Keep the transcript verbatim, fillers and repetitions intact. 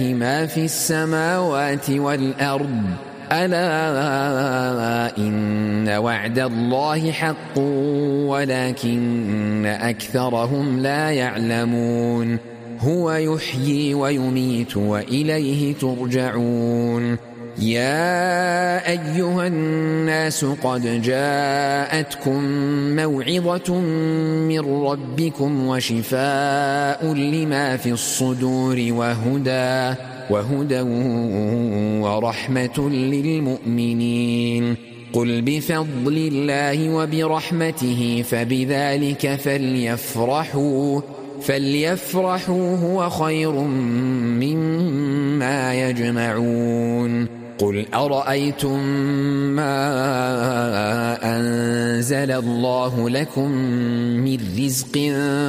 ما في السماوات والأرض ألا إن وعد الله حق ولكن أكثرهم لا يعلمون هو يحيي ويميت وإليه ترجعون يا أيها الناس قد جاءتكم موعظة من ربكم وشفاء لما في الصدور وهدى وهدى ورحمة للمؤمنين قل بفضل الله وبرحمته فبذلك فليفرحوا فليفرحوا هو خير مما يجمعون قل أرأيتم ما أنزل الله لكم من رزق